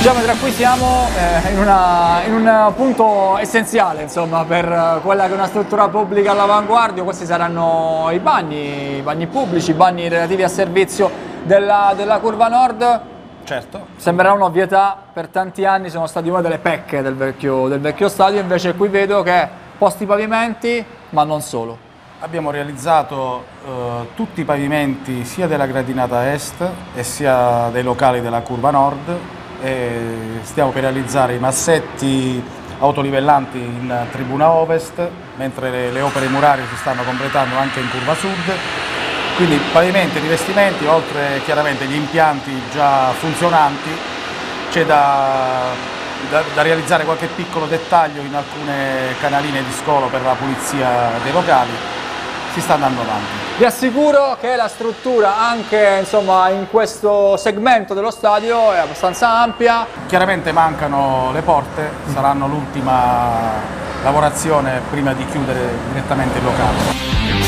Geometra, qui siamo in un punto essenziale, insomma, per quella che è una struttura pubblica all'avanguardia. Questi saranno i bagni pubblici, i bagni relativi a servizio della curva nord. Certo. Sembrerà un'ovvietà, per tanti anni sono stati una delle pecche del vecchio stadio, invece qui vedo che posti pavimenti, ma non solo. Abbiamo realizzato tutti i pavimenti sia della gradinata est e sia dei locali della curva nord, e stiamo per realizzare i massetti autolivellanti in tribuna ovest, mentre le opere murarie si stanno completando anche in curva sud. Quindi pavimenti e rivestimenti, oltre chiaramente gli impianti già funzionanti. C'è da realizzare qualche piccolo dettaglio in alcune canaline di scolo per la pulizia dei locali. Si sta andando avanti. Vi assicuro che la struttura anche, insomma, in questo segmento dello stadio è abbastanza ampia. Chiaramente mancano le porte, saranno l'ultima lavorazione prima di chiudere direttamente il locale.